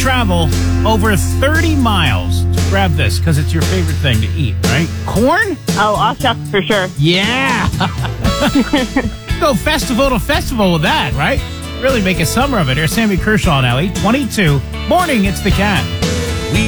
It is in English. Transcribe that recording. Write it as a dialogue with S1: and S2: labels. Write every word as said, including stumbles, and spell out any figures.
S1: travel over thirty miles to grab this because it's your favorite thing to eat, right? Corn?
S2: Oh, Aw Shucks for sure.
S1: Yeah. Go festival to festival with that, right? Really make a summer of it. Here's Sammy Kershaw on L E twenty-two. Morning, it's the Cat.